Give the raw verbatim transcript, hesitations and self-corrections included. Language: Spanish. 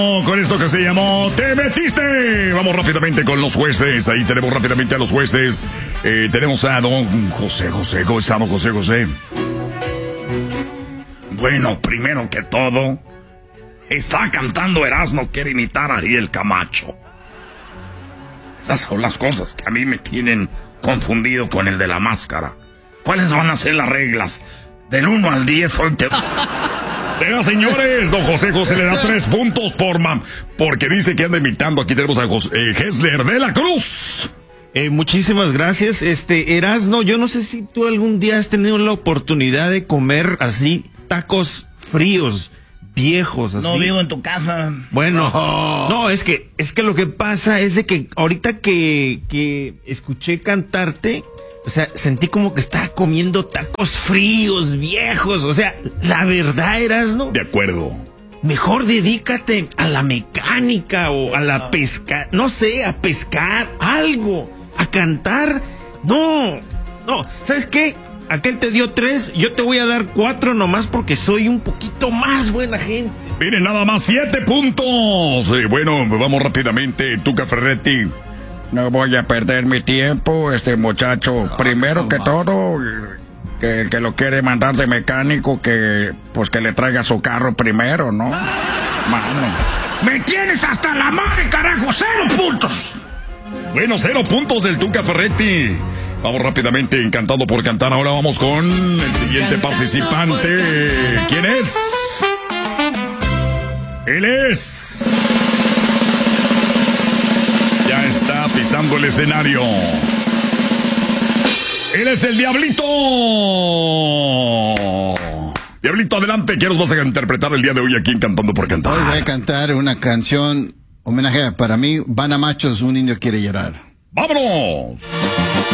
Con esto que se llamó Te Metiste. Vamos rápidamente con los jueces. Ahí tenemos rápidamente a los jueces. Eh, tenemos a don José José. ¿Cómo estamos, José José? Bueno, primero que todo, está cantando Erasmo, quiere imitar a Ariel Camacho. Esas son las cosas que a mí me tienen confundido con el de la máscara. ¿Cuáles van a ser las reglas? Del uno al diez, hoy te... Señoras, señores, don José José le da tres puntos por mam, porque dice que anda imitando. Aquí tenemos a José, eh, Hessler de la Cruz. Eh, muchísimas gracias. Este, Erasmo, yo no sé si tú algún día has tenido la oportunidad de comer así tacos fríos, viejos, así. No vivo en tu casa. Bueno, no, no es que, es que lo que pasa es de que ahorita que, que escuché cantarte, o sea, sentí como que estaba comiendo tacos fríos, viejos. O sea, la verdad, Erasmo. De acuerdo. Mejor dedícate a la mecánica o a la pesca, no sé, a pescar algo, a cantar. No, no, ¿sabes qué? Aquel te dio tres, yo te voy a dar cuatro nomás porque soy un poquito más buena gente. Miren, nada más siete puntos. Eh, bueno, vamos rápidamente, Tuca Ferretti. No voy a perder mi tiempo, este muchacho. No, Primero no, que no. todo, que el que lo quiere mandar de mecánico, que pues que le traiga su carro primero, ¿no? Mano. ¡Me tienes hasta la madre, carajo! ¡Cero puntos! Bueno, cero puntos del Tuca Ferretti. Vamos rápidamente, encantado por cantar. Ahora vamos con el siguiente Cantando participante. ¿Quién es? Él es... Ya está pisando el escenario. Él es el Diablito. Diablito, adelante. ¿Qué nos vas a interpretar el día de hoy aquí en Cantando por Cantar? Hoy voy a cantar una canción homenaje para mí. Van a Machos, un indio quiere llorar. ¡Vámonos!